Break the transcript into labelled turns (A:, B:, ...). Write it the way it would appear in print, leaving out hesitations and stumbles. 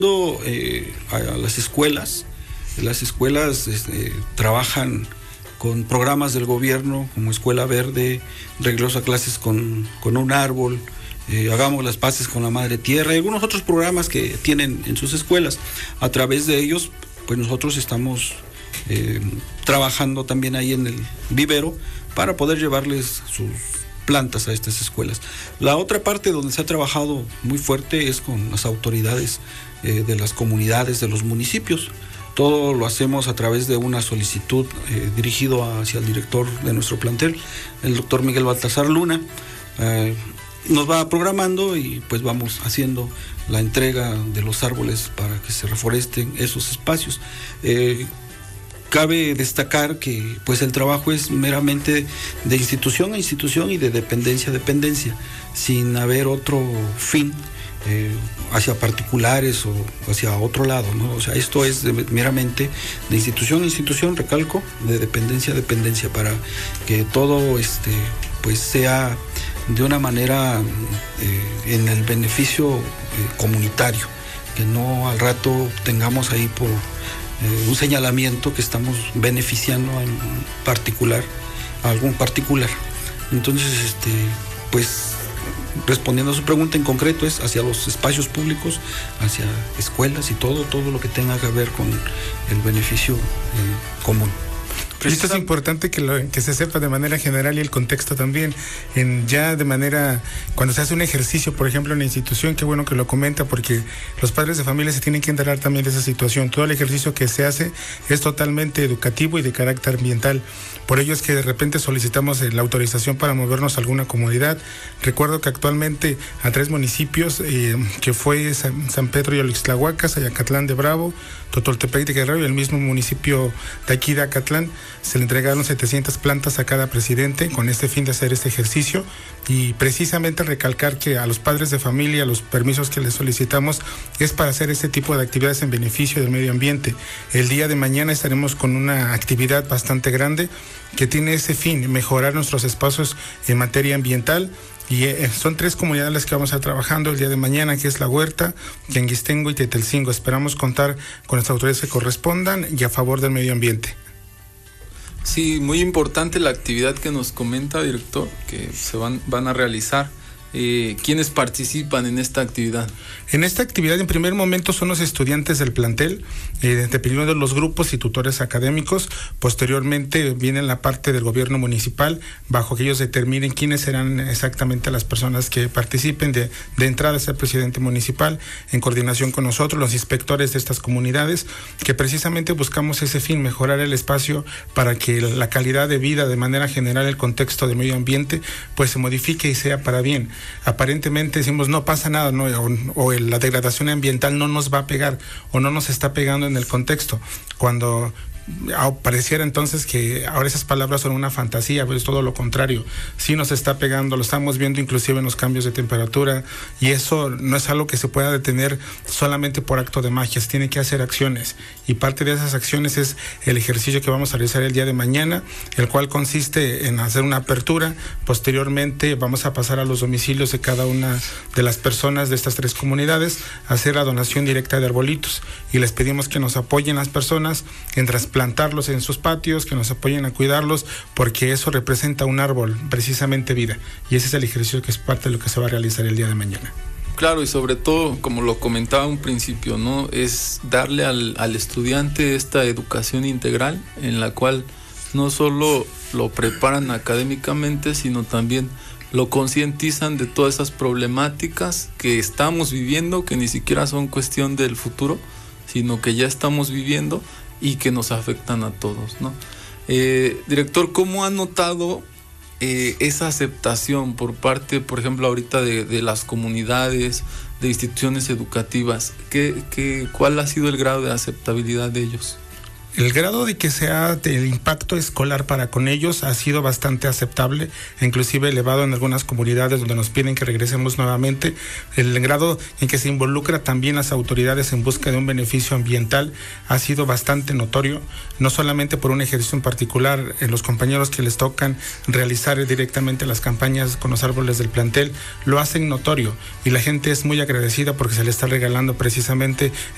A: A las escuelas. Las escuelas trabajan con programas del gobierno como Escuela Verde, regreso a clases con un árbol, hagamos las paces con la Madre Tierra y algunos otros programas que tienen en sus escuelas. A través de ellos, pues nosotros estamos trabajando también ahí en el vivero para poder llevarles sus plantas a estas escuelas. La otra parte donde se ha trabajado muy fuerte es con las autoridades de las comunidades, de los municipios. Todo lo hacemos a través de una solicitud dirigido hacia el director de nuestro plantel, el doctor Miguel Baltasar Luna. Nos va programando y pues vamos haciendo la entrega de los árboles para que se reforesten esos espacios. Cabe destacar que pues el trabajo es meramente de institución a institución y de dependencia a dependencia, sin haber otro fin hacia particulares o hacia otro lado, ¿no? O sea, esto es meramente de institución a institución, recalco, de dependencia a dependencia, para que todo pues sea de una manera en el beneficio comunitario, que no al rato tengamos ahí por un señalamiento que estamos beneficiando a algún particular. Entonces, pues respondiendo a su pregunta en concreto, es hacia los espacios públicos, hacia escuelas y todo lo que tenga que ver con el beneficio común.
B: Pero esto es importante que se sepa de manera general y el contexto también. Cuando se hace un ejercicio, por ejemplo, en la institución, qué bueno que lo comenta, porque los padres de familia se tienen que enterar también de esa situación. Todo el ejercicio que se hace es totalmente educativo y de carácter ambiental. Por ello es que de repente solicitamos la autorización para movernos a alguna comunidad. Recuerdo que actualmente a 3 municipios, que fue San Pedro y Olixtlahuaca, Ayacatlán de Bravo, Totoltepec de Guerrero y el mismo municipio de aquí de Acatlán, se le entregaron 700 plantas a cada presidente con este fin de hacer este ejercicio, y precisamente recalcar que a los padres de familia los permisos que les solicitamos es para hacer este tipo de actividades en beneficio del medio ambiente. El día de mañana estaremos con una actividad bastante grande que tiene ese fin, mejorar nuestros espacios en materia ambiental. Y son 3 comunidades las que vamos a estar trabajando el día de mañana, que es La Huerta, Tianguistengo y Tetelcingo. Esperamos contar con las autoridades que correspondan y a favor del medio ambiente.
C: Sí, muy importante la actividad que nos comenta, director, que se van a realizar. ¿Quiénes participan en esta actividad?
B: En esta actividad, en primer momento, son los estudiantes del plantel, dependiendo de los grupos y tutores académicos. Posteriormente viene la parte del gobierno municipal, bajo que ellos determinen quiénes serán exactamente las personas que participen. De entrada es el presidente municipal, en coordinación con nosotros, los inspectores de estas comunidades, que precisamente buscamos ese fin, mejorar el espacio para que la calidad de vida, de manera general, el contexto del medio ambiente, pues se modifique y sea para bien. Aparentemente decimos no pasa nada, ¿no? o la degradación ambiental no nos va a pegar o no nos está pegando en el contexto, cuando pareciera entonces que ahora esas palabras son una fantasía, pero es todo lo contrario. Sí nos está pegando, lo estamos viendo inclusive en los cambios de temperatura, y eso no es algo que se pueda detener solamente por acto de magia. Se tiene que hacer acciones, y parte de esas acciones es el ejercicio que vamos a realizar el día de mañana, el cual consiste en hacer una apertura. Posteriormente vamos a pasar a los domicilios de cada una de las personas de estas 3 comunidades, a hacer la donación directa de arbolitos, y les pedimos que nos apoyen las personas en plantarlos en sus patios, que nos apoyen a cuidarlos, porque eso representa un árbol, precisamente vida, y ese es el ejercicio que es parte de lo que se va a realizar el día de mañana.
C: Claro, y sobre todo, como lo comentaba un principio, ¿no? Es darle al estudiante esta educación integral, en la cual no solo lo preparan académicamente, sino también lo concientizan de todas esas problemáticas que estamos viviendo, que ni siquiera son cuestión del futuro, sino que ya estamos viviendo y que nos afectan a todos, ¿no? Director, ¿cómo ha notado esa aceptación por parte, por ejemplo, ahorita de las comunidades, de instituciones educativas? ¿Cuál ha sido el grado de aceptabilidad de ellos?
B: El grado de que sea el impacto escolar para con ellos ha sido bastante aceptable, inclusive elevado en algunas comunidades donde nos piden que regresemos nuevamente. El grado en que se involucra también las autoridades en busca de un beneficio ambiental ha sido bastante notorio, no solamente por un ejercicio en particular. Los compañeros que les tocan realizar directamente las campañas con los árboles del plantel lo hacen notorio, y la gente es muy agradecida porque se le está regalando precisamente